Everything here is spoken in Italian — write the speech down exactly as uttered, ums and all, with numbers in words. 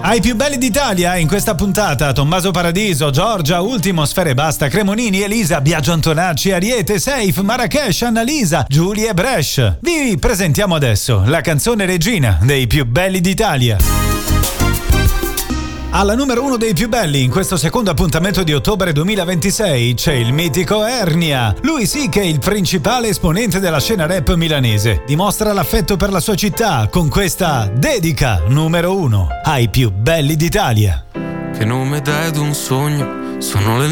Ai più belli d'Italia in questa puntata: Tommaso Paradiso, Giorgia, Ultimo, Sfere Basta, Cremonini, Elisa, Biagio Antonacci, Ariete, Safe, Marrakesh, Annalisa, Giulia e Brescia. Vi presentiamo adesso la canzone regina dei più belli d'Italia. Alla numero uno dei più belli in questo secondo appuntamento di ottobre duemilaventisei c'è il mitico Ernia. Lui sì che è il principale esponente della scena rap milanese. Dimostra l'affetto per la sua città con questa dedica numero uno ai più belli d'Italia. Che nome dai ad un sogno? Sono le